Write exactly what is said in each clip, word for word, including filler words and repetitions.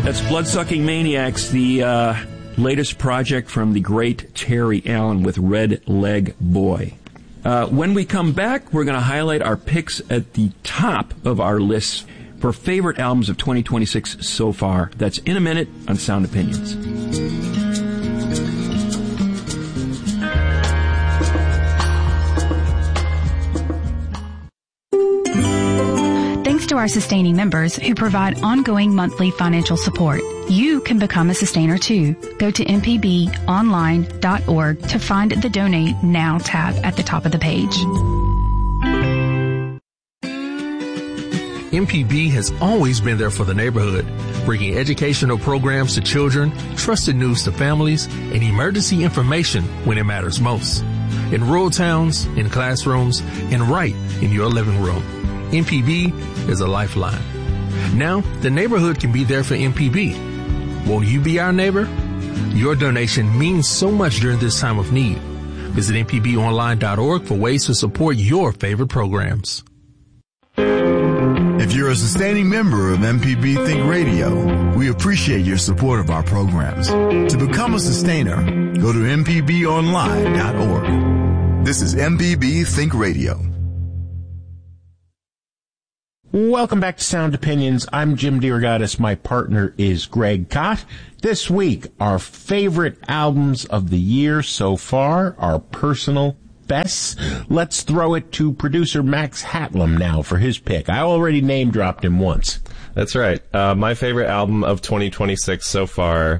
That's Bloodsucking Maniacs, the uh, latest project from the great Terry Allen with Red Leg Boy. Uh, when we come back, we're going to highlight our picks at the top of our list for favorite albums of twenty twenty-six so far. That's in a minute on Sound Opinions. Thanks to our sustaining members who provide ongoing monthly financial support. You can become a sustainer too. Go to m p b online dot org to find the Donate Now tab at the top of the page. M P B has always been there for the neighborhood, bringing educational programs to children, trusted news to families, and emergency information when it matters most. In rural towns, in classrooms, and right in your living room. M P B is a lifeline. Now, the neighborhood can be there for M P B. Won't you be our neighbor? Your donation means so much during this time of need. Visit m p b online dot org for ways to support your favorite programs. If you're a sustaining member of M P B Think Radio, we appreciate your support of our programs. To become a sustainer, go to m p b online dot org. This is M P B Think Radio. Welcome back to Sound Opinions. I'm Jim DeRogatis. My partner is Greg Kot. This week, our favorite albums of the year so far, our personal bests. Let's throw it to producer Max Hatlam now for his pick. I already name dropped him once. That's right. Uh, my favorite album of twenty twenty-six so far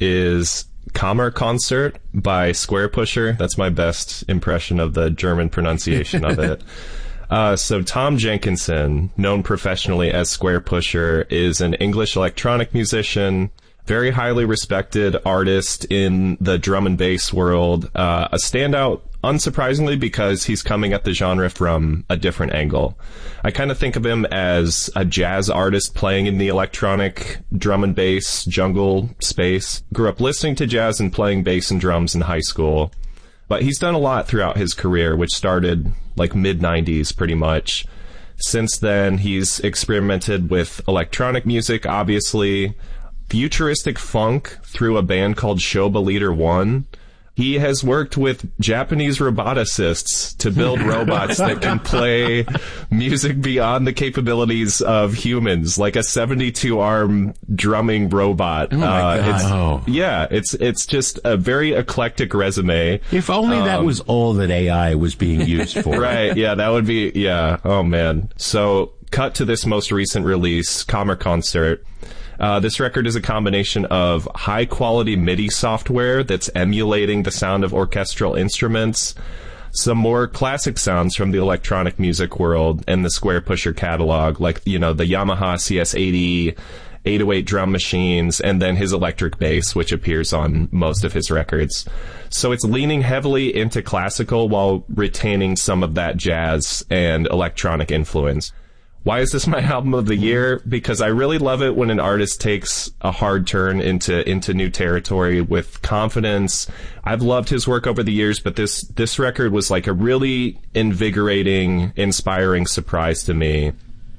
is Kammerkonzert by Squarepusher. That's my best impression of the German pronunciation of it. Uh, so Tom Jenkinson, known professionally as Squarepusher, is an English electronic musician, very highly respected artist in the drum and bass world, uh, a standout, unsurprisingly, because he's coming at the genre from a different angle. I kind of think of him as a jazz artist playing in the electronic drum and bass jungle space. Grew up listening to jazz and playing bass and drums in high school. But he's done a lot throughout his career, which started like mid nineties pretty much. Since then, he's experimented with electronic music, obviously, futuristic funk through a band called Shoba Leader One. He has worked with Japanese roboticists to build robots that can play music beyond the capabilities of humans, like a seventy-two arm drumming robot. Oh my uh, God. It's, oh. Yeah, it's it's just a very eclectic resume. If only um, that was all that A I was being used for. Right, yeah, that would be, yeah, oh man. So, cut to this most recent release, Kammerkonzert. Uh, this record is a combination of high-quality MIDI software that's emulating the sound of orchestral instruments, some more classic sounds from the electronic music world and the Squarepusher catalog, like, you know, the Yamaha C S eighty, eight oh eight drum machines, and then his electric bass, which appears on most of his records. So it's leaning heavily into classical while retaining some of that jazz and electronic influence. Why is this my album of the year? Because I really love it when an artist takes a hard turn into into new territory with confidence. I've loved his work over the years, but this this record was like a really invigorating, inspiring surprise to me.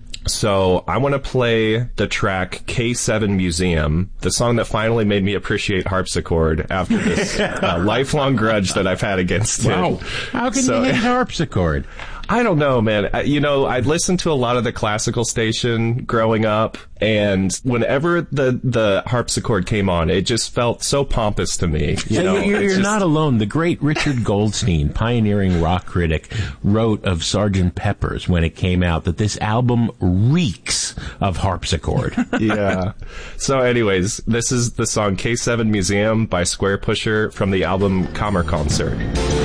So I want to play the track K seven Museum, the song that finally made me appreciate harpsichord after this uh, lifelong grudge that I've had against it. Wow. How can so, you hate harpsichord? I don't know, man. I, you know, I'd listened to a lot of the classical station growing up, and whenever the, the harpsichord came on, it just felt so pompous to me. You know, you're you're just... not alone. The great Richard Goldstein, pioneering rock critic, wrote of Sergeant Pepper's when it came out that this album reeks of harpsichord. Yeah. So anyways, this is the song K seven Museum by Squarepusher from the album Kammerkonzert.